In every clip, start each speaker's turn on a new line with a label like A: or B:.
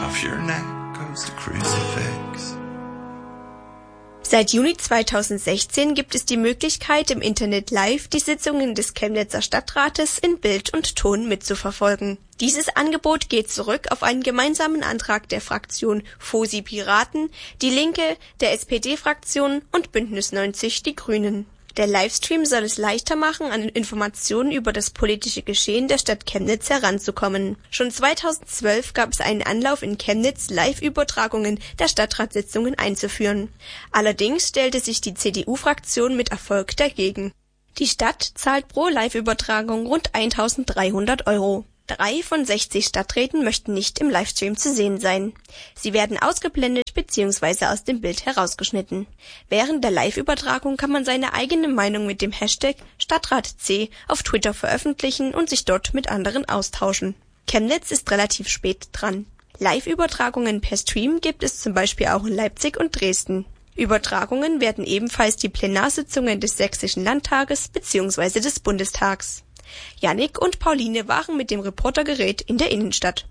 A: off your neck goes the crucifix.
B: Seit Juni 2016 gibt es die Möglichkeit, im Internet live die Sitzungen des Chemnitzer Stadtrates in Bild und Ton mitzuverfolgen. Dieses Angebot geht zurück auf einen gemeinsamen Antrag der Fraktion FOSI Piraten, die Linke, der SPD-Fraktion und Bündnis 90 die Grünen. Der Livestream soll es leichter machen, an Informationen über das politische Geschehen der Stadt Chemnitz heranzukommen. Schon 2012 gab es einen Anlauf in Chemnitz, Live-Übertragungen der Stadtratssitzungen einzuführen. Allerdings stellte sich die CDU-Fraktion mit Erfolg dagegen. Die Stadt zahlt pro Live-Übertragung rund 1.300 €. 3 von 60 Stadträten möchten nicht im Livestream zu sehen sein. Sie werden ausgeblendet bzw. aus dem Bild herausgeschnitten. Während der Live-Übertragung kann man seine eigene Meinung mit dem Hashtag StadtratC auf Twitter veröffentlichen und sich dort mit anderen austauschen. Chemnitz ist relativ spät dran. Live-Übertragungen per Stream gibt es zum Beispiel auch in Leipzig und Dresden. Übertragungen werden ebenfalls die Plenarsitzungen des Sächsischen Landtages bzw. des Bundestags. Jannik und Pauline waren mit dem Reportergerät in der Innenstadt.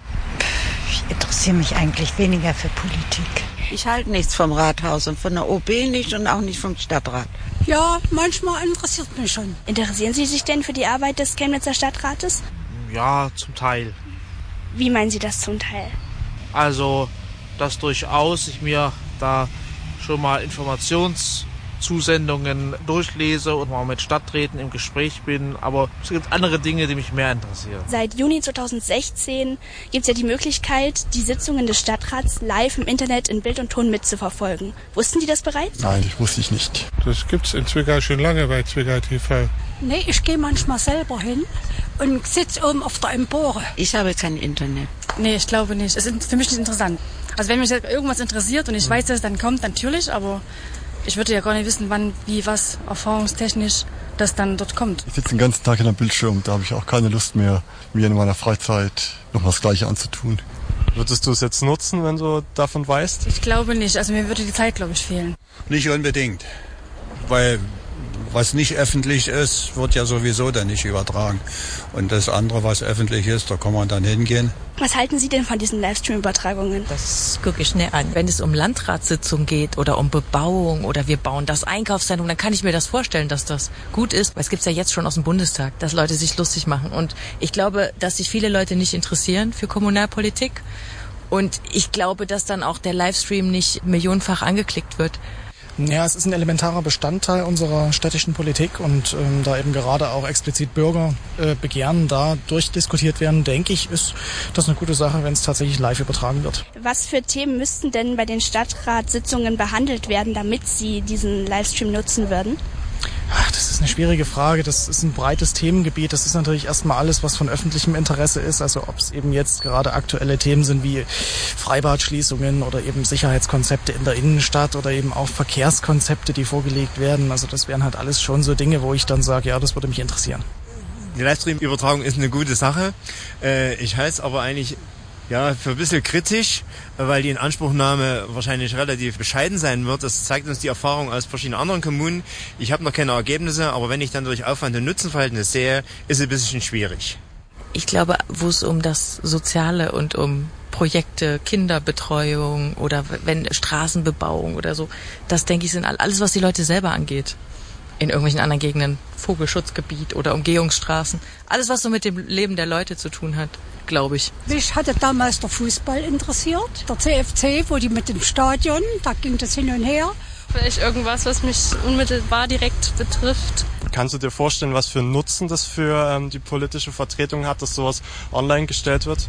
C: Ich interessiere mich eigentlich weniger für Politik.
D: Ich halte nichts vom Rathaus und von der OB nicht und auch nicht vom Stadtrat.
E: Ja, manchmal interessiert mich schon.
F: Interessieren Sie sich denn für die Arbeit des Chemnitzer Stadtrates?
G: Ja, zum Teil.
F: Wie meinen Sie das zum Teil?
G: Also, dass durchaus ich mir da schon mal Informationszusendungen durchlese und mal mit Stadträten im Gespräch bin, aber es gibt andere Dinge, die mich mehr interessieren.
F: Seit Juni 2016 gibt es ja die Möglichkeit, die Sitzungen des Stadtrats live im Internet in Bild und Ton mitzuverfolgen. Wussten Sie das bereits?
H: Nein, das wusste ich nicht. Das gibt's in Zwickau schon lange bei Zwickau TV.
E: Nee, ich gehe manchmal selber hin und sitze oben auf der Empore.
D: Ich habe kein Internet.
I: Nee, ich glaube nicht. Es ist für mich nicht interessant. Also wenn mich irgendwas interessiert und ich weiß, dass es dann kommt, natürlich, aber ich würde ja gar nicht wissen, wann, wie, was, erfahrungstechnisch das dann dort kommt.
H: Ich sitze den ganzen Tag in der Bildschirm, da habe ich auch keine Lust mehr, mir in meiner Freizeit noch das Gleiche anzutun.
J: Würdest du es jetzt nutzen, wenn du davon weißt?
I: Ich glaube nicht. Also mir würde die Zeit, glaube ich, fehlen.
K: Nicht unbedingt, weil was nicht öffentlich ist, wird ja sowieso dann nicht übertragen. Und das andere, was öffentlich ist, da kann man dann hingehen.
F: Was halten Sie denn von diesen Livestream-Übertragungen?
L: Das gucke ich nicht an. Wenn es um Landratssitzungen geht oder um Bebauung oder wir bauen das Einkaufszentrum, dann kann ich mir das vorstellen, dass das gut ist. Weil es gibt ja jetzt schon aus dem Bundestag, dass Leute sich lustig machen. Und ich glaube, dass sich viele Leute nicht interessieren für Kommunalpolitik. Und ich glaube, dass dann auch der Livestream nicht millionenfach angeklickt wird.
M: Ja, es ist ein elementarer Bestandteil unserer städtischen Politik und da eben gerade auch explizit Bürgerbegehren da durchdiskutiert werden, denke ich, ist das eine gute Sache, wenn es tatsächlich live übertragen wird.
F: Was für Themen müssten denn bei den Stadtratssitzungen behandelt werden, damit Sie diesen Livestream nutzen würden?
M: Ach, das ist eine schwierige Frage. Das ist ein breites Themengebiet. Das ist natürlich erstmal alles, was von öffentlichem Interesse ist. Also ob es eben jetzt gerade aktuelle Themen sind wie Freibadschließungen oder eben Sicherheitskonzepte in der Innenstadt oder eben auch Verkehrskonzepte, die vorgelegt werden. Also das wären halt alles schon so Dinge, wo ich dann sage, ja, das würde mich interessieren.
N: Die Livestream-Übertragung ist eine gute Sache. Ich halte es aber eigentlich für ein bisschen kritisch, weil die Inanspruchnahme wahrscheinlich relativ bescheiden sein wird. Das zeigt uns die Erfahrung aus verschiedenen anderen Kommunen. Ich habe noch keine Ergebnisse, aber wenn ich dann durch Aufwand- und Nutzenverhältnis sehe, ist es ein bisschen schwierig.
L: Ich glaube, wo es um das Soziale und um Projekte, Kinderbetreuung oder wenn Straßenbebauung oder so, das denke ich sind alles, was die Leute selber angeht. In irgendwelchen anderen Gegenden, Vogelschutzgebiet oder Umgehungsstraßen. Alles, was so mit dem Leben der Leute zu tun hat, glaube ich.
E: Mich hatte damals der Fußball interessiert, der CFC, wo die mit dem Stadion, da ging das hin und her.
I: Vielleicht irgendwas, was mich unmittelbar direkt betrifft.
J: Kannst du dir vorstellen, was für einen Nutzen das für die politische Vertretung hat, dass sowas online gestellt wird?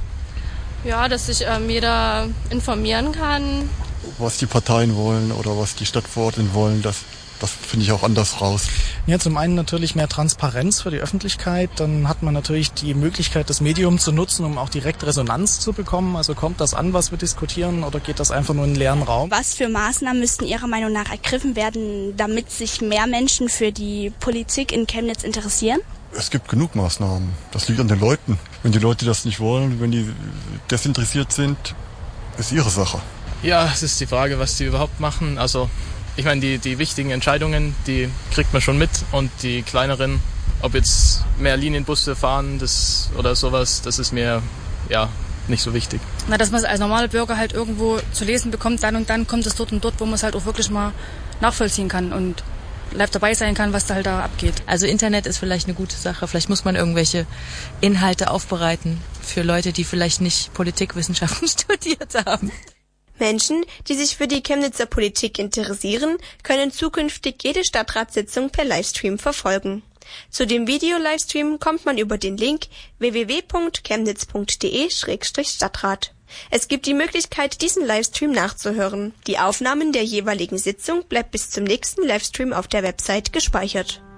I: Ja, dass sich jeder informieren kann.
H: Was die Parteien wollen oder was die Stadtverordneten wollen, das finde ich auch anders raus.
M: Ja, zum einen natürlich mehr Transparenz für die Öffentlichkeit. Dann hat man natürlich die Möglichkeit, das Medium zu nutzen, um auch direkt Resonanz zu bekommen. Also kommt das an, was wir diskutieren, oder geht das einfach nur in einen leeren Raum?
F: Was für Maßnahmen müssten Ihrer Meinung nach ergriffen werden, damit sich mehr Menschen für die Politik in Chemnitz interessieren?
H: Es gibt genug Maßnahmen. Das liegt an den Leuten. Wenn die Leute das nicht wollen, wenn die desinteressiert sind, ist ihre Sache.
O: Ja, es ist die Frage, was die überhaupt machen. Also ich meine, die wichtigen Entscheidungen, die kriegt man schon mit, und die kleineren, ob jetzt mehr Linienbusse fahren oder sowas, das ist mir nicht so wichtig.
I: Na, dass man es als normaler Bürger halt irgendwo zu lesen bekommt, dann und dann kommt es dort und dort, wo man es halt auch wirklich mal nachvollziehen kann und live dabei sein kann, was da halt da abgeht.
L: Also Internet ist vielleicht eine gute Sache. Vielleicht muss man irgendwelche Inhalte aufbereiten für Leute, die vielleicht nicht Politikwissenschaften studiert haben.
B: Menschen, die sich für die Chemnitzer Politik interessieren, können zukünftig jede Stadtratssitzung per Livestream verfolgen. Zu dem Video-Livestream kommt man über den Link www.chemnitz.de/Stadtrat. Es gibt die Möglichkeit, diesen Livestream nachzuhören. Die Aufnahmen der jeweiligen Sitzung bleibt bis zum nächsten Livestream auf der Website gespeichert.